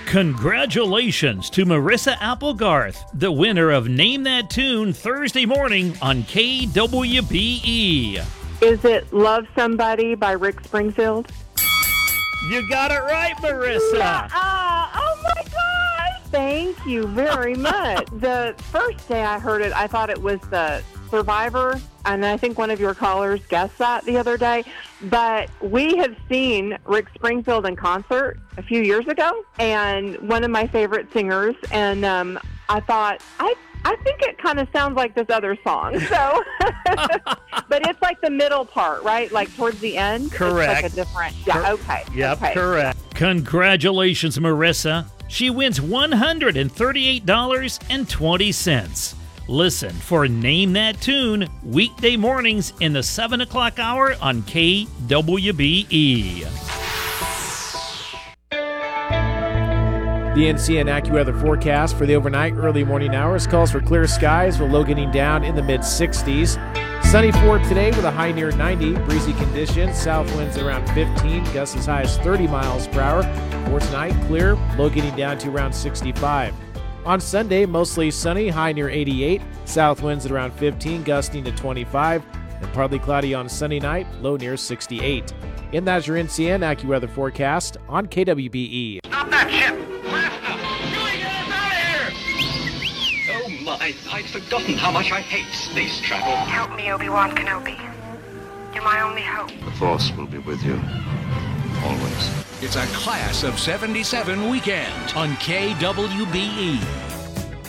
Congratulations to Marissa Applegarth, the winner of Name That Tune Thursday morning on KWBE. Is it Love Somebody by Rick Springfield? You got it right, Marissa. Oh my gosh! Thank you very much. The first day I heard it, I thought it was the Survivor, and I think one of your callers guessed that the other day. But we have seen Rick Springfield in concert a few years ago, and one of my favorite singers, and I thought, I think it kind of sounds like this other song. So, but it's like the middle part, right? Like towards the end. Correct. It's like a different. Yeah. Okay. Yep. Okay. Correct. Congratulations, Marissa. She wins $138.20. Listen for Name That Tune weekday mornings in the 7 o'clock hour on KWBE. The NCN AccuWeather forecast for the overnight early morning hours calls for clear skies with low getting down in the mid-60s. Sunny for today with a high near 90. Breezy conditions, south winds at around 15, gusts as high as 30 miles per hour. For tonight, clear, low getting down to around 65. On Sunday, mostly sunny, high near 88. South winds at around 15, gusting to 25. And partly cloudy on Sunday night, low near 68. And that's your NCN AccuWeather forecast on KWBE. Stop that ship! Faster! Doing it! Out of here! Oh my, I'd forgotten how much I hate space travel. Help me, Obi-Wan Kenobi. You're my only hope. The Force will be with you. Always. It's a Class of 77 weekend on KWBE.